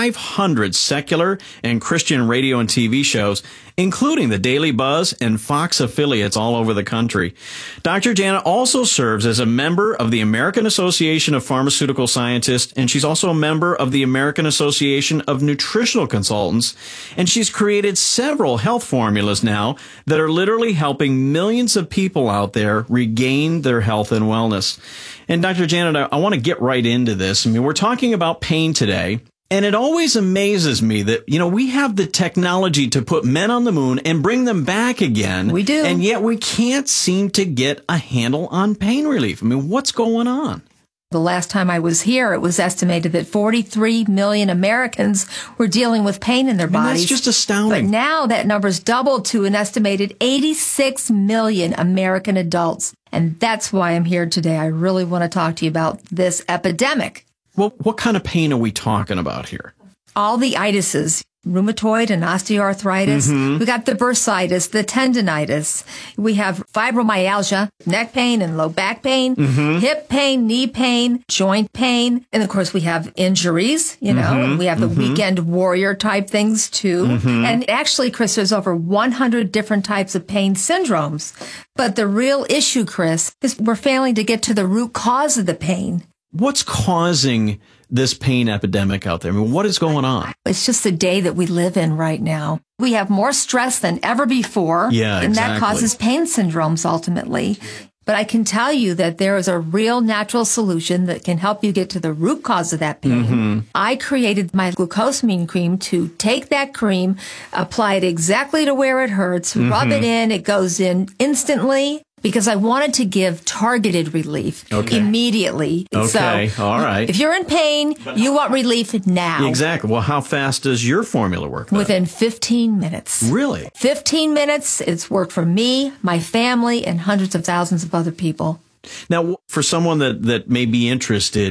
500 secular and Christian radio and TV shows, including the Daily Buzz and Fox affiliates all over the country. Dr. Janet also serves as a member of the American Association of Pharmaceutical Scientists, and she's also a member of the American Association of Nutritional Consultants, and she's created several health formulas now that are literally helping millions of people out there regain their health and wellness. And Dr. Janet, I want to get right into this. I mean, we're talking about pain today. And it always amazes me that, you know, we have the technology to put men on the moon and bring them back again. We do. And yet we can't seem to get a handle on pain relief. I mean, what's going on? The last time I was here, it was estimated that 43 million Americans were dealing with pain in their bodies. That's just astounding. But now that number's doubled to an estimated 86 million American adults. And that's why I'm here today. I really want to talk to you about this epidemic. Well, what kind of pain are we talking about here? All the itises, rheumatoid and osteoarthritis. Mm-hmm. We got the bursitis, the tendinitis. We have fibromyalgia, neck pain and low back pain, hip pain, knee pain, joint pain. And of course, we have injuries, you know, and we have the weekend warrior type things too. And actually, Chris, there's over 100 different types of pain syndromes. But the real issue, Chris, is we're failing to get to the root cause of the pain. What's causing this pain epidemic out there? I mean, what is going on? It's just the day that we live in right now. We have more stress than ever before. Yeah, and that causes pain syndromes ultimately. But I can tell you that there is a real natural solution that can help you get to the root cause of that pain. I created my glucosamine cream to take that cream, apply it exactly to where it hurts, rub it in, it goes in instantly. Because I wanted to give targeted relief immediately. Okay, so, all right. If you're in pain, you want relief now. Exactly. Well, how fast does your formula work then? Within 15 minutes. Really? 15 minutes. It's worked for me, my family, and hundreds of thousands of other people. Now, for someone that may be interested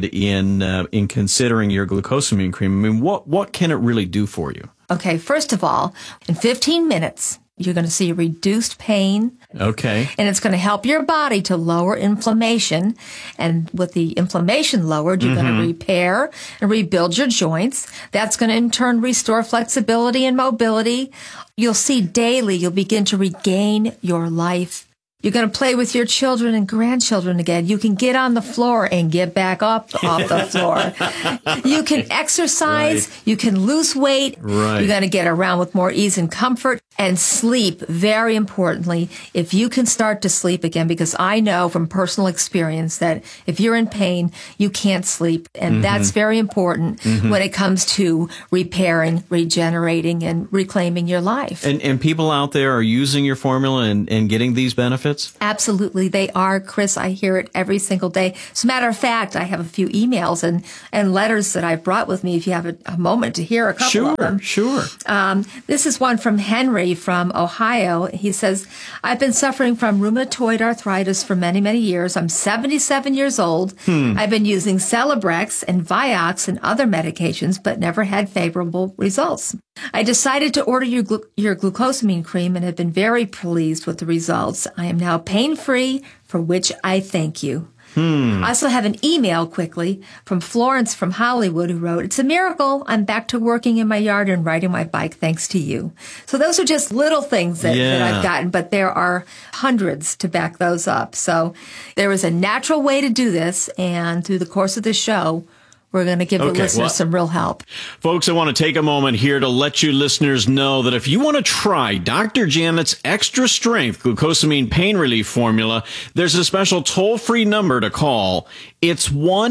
in considering your glucosamine cream, I mean, what can it really do for you? Okay, first of all, in 15 minutes, You're going to see reduced pain. Okay. And it's going to help your body to lower inflammation. And with the inflammation lowered, you're going to repair and rebuild your joints. That's going to in turn restore flexibility and mobility. You'll see daily, you'll begin to regain your life. You're going to play with your children and grandchildren again. You can get on the floor and get back up off the floor. You can exercise. Right. You can lose weight. Right. You're going to get around with more ease and comfort. And sleep, very importantly, if you can start to sleep again, because I know from personal experience that if you're in pain, you can't sleep. And that's very important when it comes to repairing, regenerating, and reclaiming your life. And people out there are using your formula and getting these benefits? Absolutely, they are, Chris. I hear it every single day. As a matter of fact, I have a few emails and letters that I've brought with me if you have a moment to hear a couple of them. Sure. This is one from Henry from Ohio. He says, I've been suffering from rheumatoid arthritis for many, many years. I'm 77 years old. I've been using Celebrex and Vioxx and other medications, but never had favorable results. I decided to order your glucosamine cream and have been very pleased with the results. I am now pain-free, for which I thank you. I also have an email quickly from Florence from Hollywood who wrote, it's a miracle. I'm back to working in my yard and riding my bike thanks to you. So those are just little things that I've gotten, but there are hundreds to back those up. So there is a natural way to do this, and through the course of the show, we're going to give the listeners some real help. Folks, I want to take a moment here to let you listeners know that if you want to try Dr. Janet's Extra Strength Glucosamine Pain Relief Formula, there's a special toll-free number to call. It's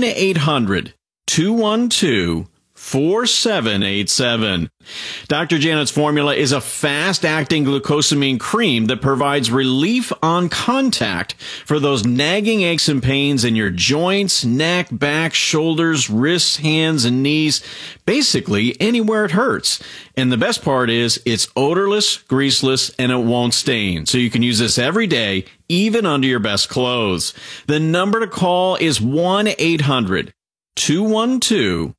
1-800-212-4787. Dr. Janet's formula is a fast-acting glucosamine cream that provides relief on contact for those nagging aches and pains in your joints, neck, back, shoulders, wrists, hands, and knees, basically anywhere it hurts. And the best part is it's odorless, greaseless, and it won't stain. So you can use this every day, even under your best clothes. The number to call is 1-800-212-4787.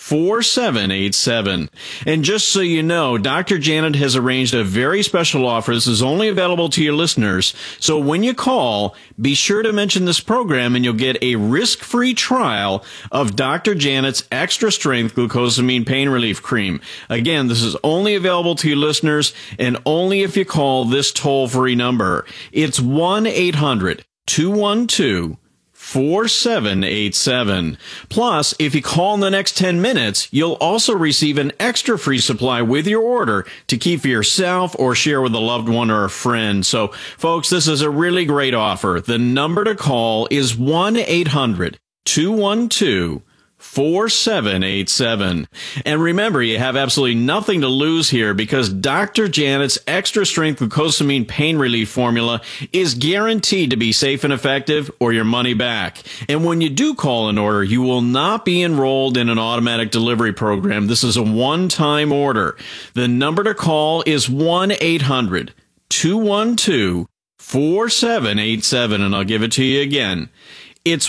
And just so you know, Dr. Janet has arranged a very special offer. This is only available to your listeners. So when you call, be sure to mention this program and you'll get a risk-free trial of Dr. Janet's Extra Strength Glucosamine Pain Relief Cream. Again, this is only available to your listeners and only if you call this toll-free number. It's 1-800-212-4787. Plus, if you call in the next 10 minutes, you'll also receive an extra free supply with your order to keep for yourself or share with a loved one or a friend. So, folks, this is a really great offer. The number to call is 1-800-212-4787. And remember, you have absolutely nothing to lose here because Dr. Janet's Extra Strength Glucosamine Pain Relief Formula is guaranteed to be safe and effective or your money back. And when you do call an order, you will not be enrolled in an automatic delivery program. This is a one-time order. The number to call is 1-800-212-4787, and I'll give it to you again. It's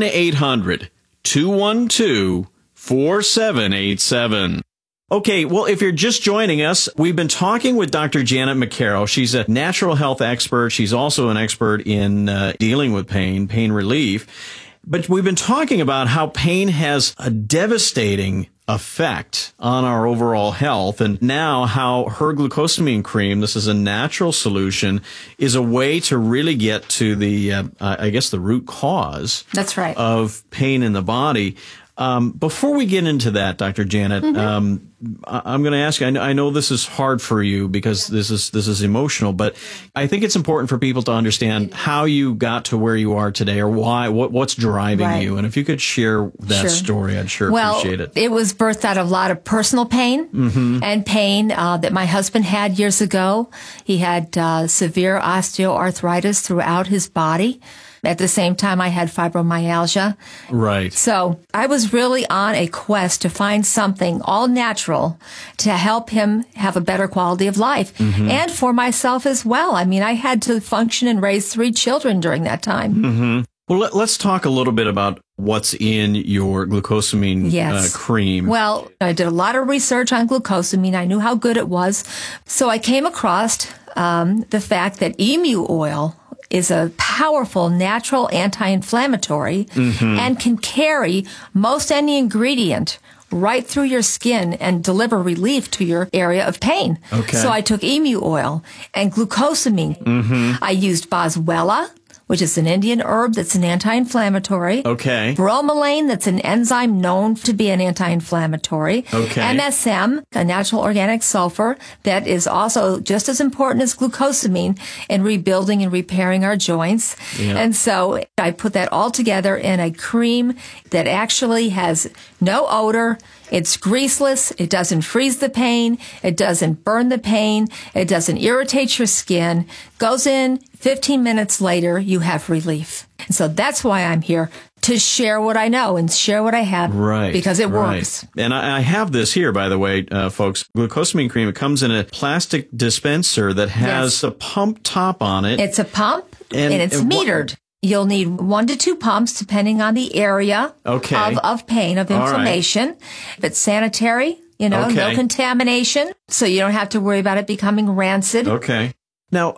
1-800-212-4787. Okay, well, if you're just joining us, we've been talking with Dr. Janet McCarroll. She's a natural health expert. She's also an expert in dealing with pain relief. But we've been talking about how pain has a devastating effect on our overall health, and now how her glucosamine cream, this is a natural solution, is a way to really get to the, the root cause. That's right. Of pain in the body. Before we get into that, Dr. Janet, I'm going to ask you, I know this is hard for you because this is emotional, but I think it's important for people to understand how you got to where you are today or what's driving you. And if you could share that story, I'd appreciate it. It was birthed out of a lot of personal pain and pain that my husband had years ago. He had severe osteoarthritis throughout his body. At the same time, I had fibromyalgia. Right. So I was really on a quest to find something all natural to help him have a better quality of life and for myself as well. I mean, I had to function and raise 3 children during that time. Well, let's talk a little bit about what's in your glucosamine cream. Well, I did a lot of research on glucosamine. I knew how good it was. So I came across the fact that emu oil is a powerful natural anti-inflammatory and can carry most any ingredient right through your skin and deliver relief to your area of pain. Okay. So I took emu oil and glucosamine. I used boswellia, which is an Indian herb that's an anti-inflammatory. Okay. Bromelain, that's an enzyme known to be an anti-inflammatory. Okay. MSM, a natural organic sulfur that is also just as important as glucosamine in rebuilding and repairing our joints. Yeah. And so I put that all together in a cream that actually has no odor. It's greaseless. It doesn't freeze the pain. It doesn't burn the pain. It doesn't irritate your skin. Goes in 15 minutes later, you have relief. And so that's why I'm here, to share what I know and share what I have. Right. Because it works. And I have this here, by the way, folks. Glucosamine cream. It comes in a plastic dispenser that has a pump top on it. It's a pump and it's metered. You'll need 1 to 2 pumps depending on the area of pain, of inflammation. Right. If it's sanitary, no contamination, so you don't have to worry about it becoming rancid. Okay. Now,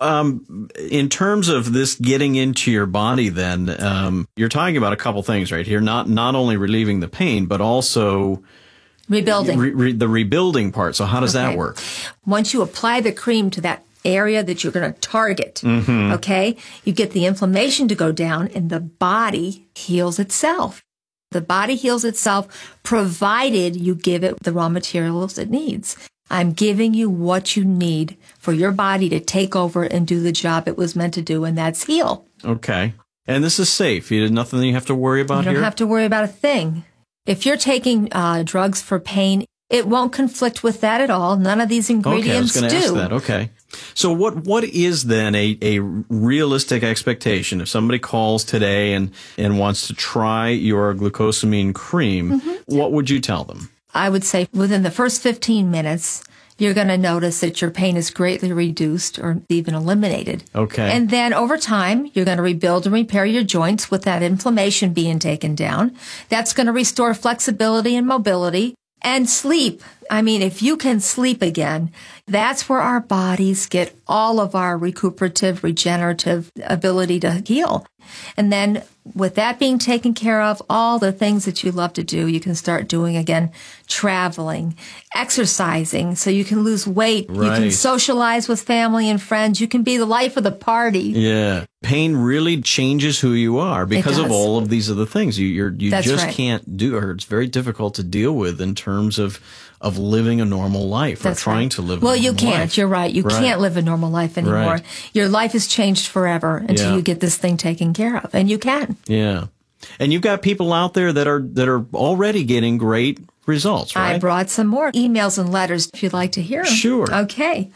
in terms of this getting into your body, then, you're talking about a couple things right here. Not only relieving the pain, but also rebuilding. The rebuilding part. So how does that work? Once you apply the cream to that area that you're going to target, okay, you get the inflammation to go down and the body heals itself. The body heals itself provided you give it the raw materials it needs. I'm giving you what you need for your body to take over and do the job it was meant to do, and that's heal. Okay. And this is safe. There's nothing you have to worry about here? You don't have to worry about a thing. If you're taking drugs for pain, it won't conflict with that at all. None of these ingredients do. Okay, I was going to ask that. Okay. So what is then a realistic expectation if somebody calls today and wants to try your glucosamine cream? What would you tell them? I would say within the first 15 minutes, you're going to notice that your pain is greatly reduced or even eliminated. Okay. And then over time, you're going to rebuild and repair your joints with that inflammation being taken down. That's going to restore flexibility and mobility. And sleep. I mean, if you can sleep again, that's where our bodies get all of our recuperative, regenerative ability to heal. And then with that being taken care of, all the things that you love to do, you can start doing again, traveling, exercising, so you can lose weight. Right. You can socialize with family and friends. You can be the life of the party. Yeah. Pain really changes who you are because of all of these other things you just can't do, or it's very difficult to deal with in terms of living a normal life or trying to live a normal life. Well, you can't. You're right. You can't live a normal life anymore. Right. Your life is changed forever until you get this thing taken care of, and you can. Yeah. And you've got people out there that are already getting great results, right? I brought some more emails and letters if you'd like to hear them. Sure. Okay.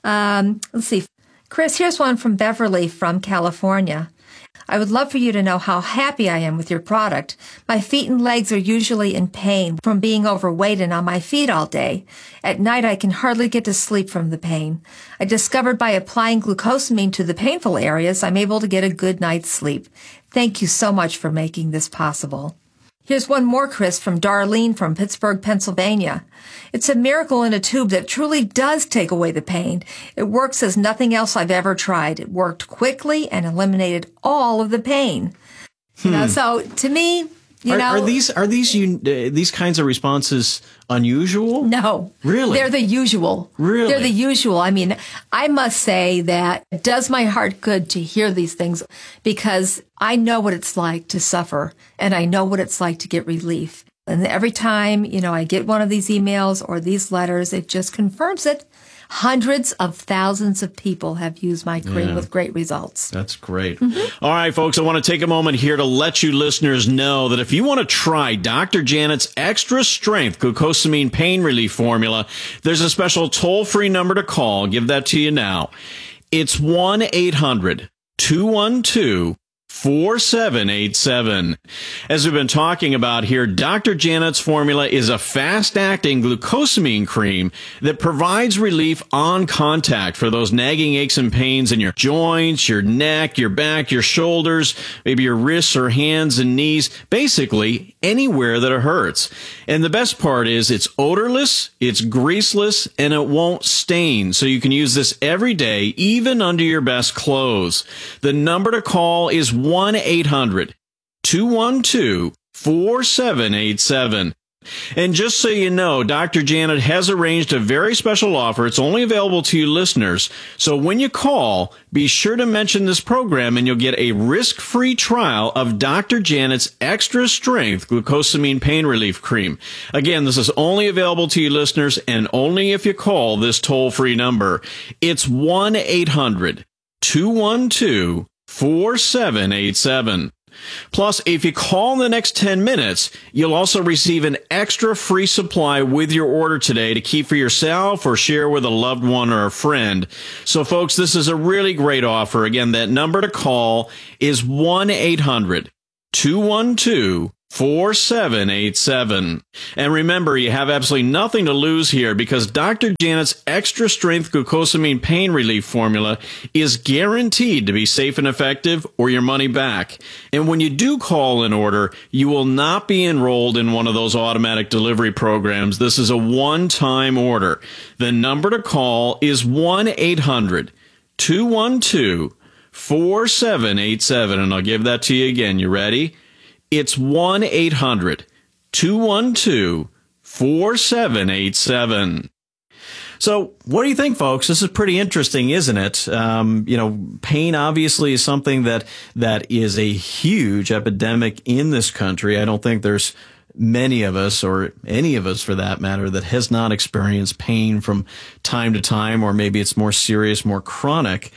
Let's see. Chris, here's one from Beverly from California. I would love for you to know how happy I am with your product. My feet and legs are usually in pain from being overweight and on my feet all day. At night, I can hardly get to sleep from the pain. I discovered by applying glucosamine to the painful areas, I'm able to get a good night's sleep. Thank you so much for making this possible. Here's one more, Chris, from Darlene from Pittsburgh, Pennsylvania. It's a miracle in a tube that truly does take away the pain. It works as nothing else I've ever tried. It worked quickly and eliminated all of the pain. So to me, are these kinds of responses unusual? No. Really? They're the usual. Really? They're the usual. I mean, I must say that it does my heart good to hear these things because I know what it's like to suffer and I know what it's like to get relief. And every time, I get one of these emails or these letters, it just confirms it. Hundreds of thousands of people have used my cream with great results. That's great. All right, folks, I want to take a moment here to let you listeners know that if you want to try Dr. Janet's Extra Strength Glucosamine Pain Relief Formula, there's a special toll-free number to call. I'll give that to you now. It's 1-800-212-4800. 4787. As we've been talking about here, Dr. Janet's formula is a fast-acting glucosamine cream that provides relief on contact for those nagging aches and pains in your joints, your neck, your back, your shoulders, maybe your wrists or hands and knees, basically anywhere that it hurts. And the best part is it's odorless, it's greaseless, and it won't stain. So you can use this every day, even under your best clothes. The number to call is 1-800-212-4787. And just so you know, Dr. Janet has arranged a very special offer. It's only available to you listeners. So when you call, be sure to mention this program and you'll get a risk-free trial of Dr. Janet's Extra Strength Glucosamine Pain Relief Cream. Again, this is only available to you listeners and only if you call this toll-free number. It's 1-800-212-4787. Plus, if you call in the next 10 minutes, you'll also receive an extra free supply with your order today to keep for yourself or share with a loved one or a friend. So, folks, this is a really great offer. Again, that number to call is 1-800-212-4787. And remember, you have absolutely nothing to lose here because Dr. Janet's Extra Strength Glucosamine Pain Relief Formula is guaranteed to be safe and effective or your money back. And when you do call an order, you will not be enrolled in one of those automatic delivery programs. This is a one-time order. The number to call is 1-800-212-4787. And I'll give that to you again. You ready? It's 1-800-212-4787. So what do you think, folks? This is pretty interesting, isn't it? Pain obviously is something that is a huge epidemic in this country. I don't think there's many of us, or any of us for that matter, that has not experienced pain from time to time, or maybe it's more serious, more chronic.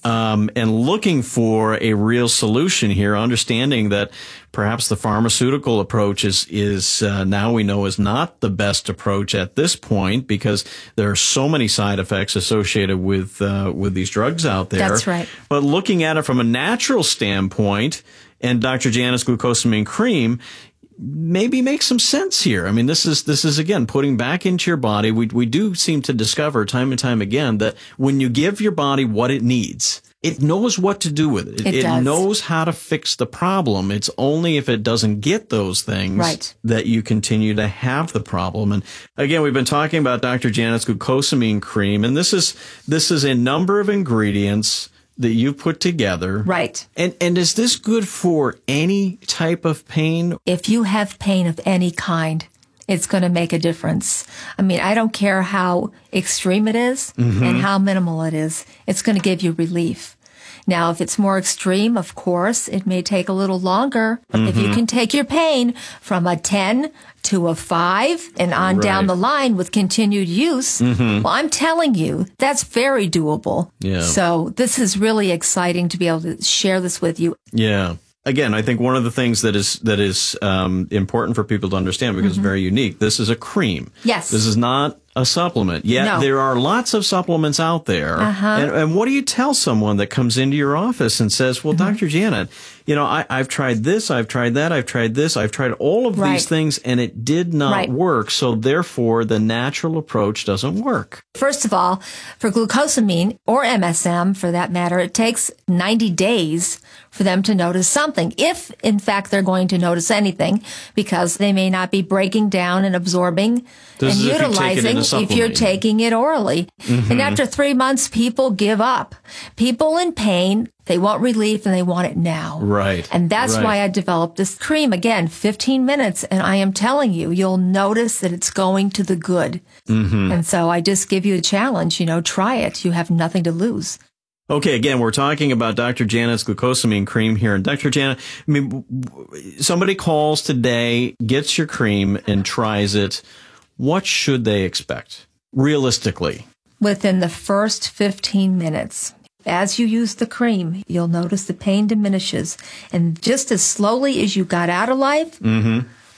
And looking for a real solution here, understanding that perhaps the pharmaceutical approach is now we know is not the best approach at this point because there are so many side effects associated with these drugs out there. That's right. But looking at it from a natural standpoint, and Dr. Janet's glucosamine cream maybe makes some sense here. I mean, this is again putting back into your body. We do seem to discover time and time again that when you give your body what it needs, it knows what to do with it. It knows how to fix the problem. It's only if it doesn't get those things that you continue to have the problem. And again, we've been talking about Dr. Janet's glucosamine cream, and this is a number of ingredients that you put together. Right. And is this good for any type of pain? If you have pain of any kind, it's going to make a difference. I mean, I don't care how extreme it is and how minimal it is. It's going to give you relief. Now, if it's more extreme, of course, it may take a little longer. But if you can take your pain from a 10 to a 5 and on down the line with continued use, well, I'm telling you, that's very doable. Yeah. So this is really exciting to be able to share this with you. Yeah. Again, I think one of the things that is important for people to understand, because it's very unique, this is a cream. Yes. This is not a supplement. Yet there are lots of supplements out there. And what do you tell someone that comes into your office and says, well, Dr. Janet, I've tried this, I've tried that, I've tried this, I've tried all of these things, and it did not work. So therefore, the natural approach doesn't work. First of all, for glucosamine, or MSM for that matter, it takes 90 days for them to notice something, if in fact they're going to notice anything, because they may not be breaking down and absorbing and utilizing if you're taking it orally. And after 3 months, people give up. People in pain, they want relief and they want it now. Right. And that's why I developed this cream. Again, 15 minutes. And I am telling you, you'll notice that it's going to the good. And so I just give you a challenge, try it. You have nothing to lose. Okay, again, we're talking about Dr. Janet's glucosamine cream here. And Dr. Janet, I mean, somebody calls today, gets your cream and tries it. What should they expect, realistically? Within the first 15 minutes, as you use the cream, you'll notice the pain diminishes. And just as slowly as you got out of life,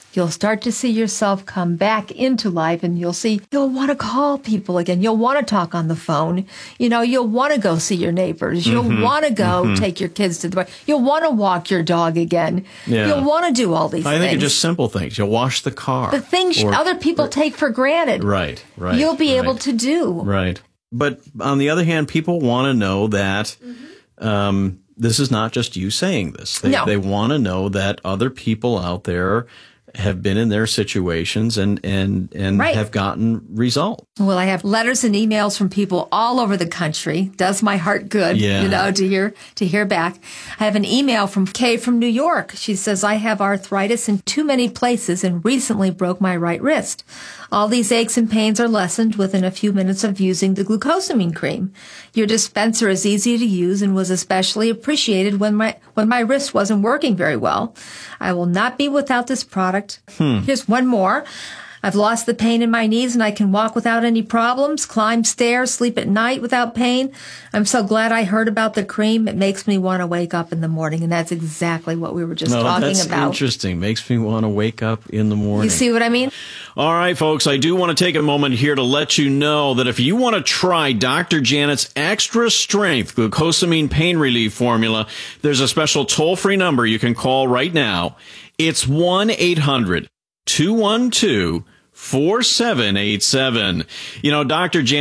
you'll start to see yourself come back into life, and you'll want to call people again. You'll want to talk on the phone. You'll want to go see your neighbors. You'll want to go take your kids to the park. You'll want to walk your dog again. Yeah. You'll want to do all these things. I think it's just simple things. You'll wash the car. The things other people take for granted. Right. You'll be able to do. Right. But on the other hand, people want to know that this is not just you saying this. They want to know that other people out there have been in their situations and have gotten results. Well, I have letters and emails from people all over the country. Does my heart good, to hear back. I have an email from Kay from New York. She says, I have arthritis in too many places and recently broke my right wrist. All these aches and pains are lessened within a few minutes of using the glucosamine cream. Your dispenser is easy to use and was especially appreciated when my wrist wasn't working very well. I will not be without this product. Here's one more. I've lost the pain in my knees and I can walk without any problems, climb stairs, sleep at night without pain. I'm so glad I heard about the cream. It makes me want to wake up in the morning. And that's exactly what we were just talking that's about. Interesting. Makes me want to wake up in the morning. You see what I mean? All right, folks, I do want to take a moment here to let you know that if you want to try Dr. Janet's Extra Strength Glucosamine Pain Relief Formula, there's a special toll-free number you can call right now. It's 1-800-212-4787. Dr. Janet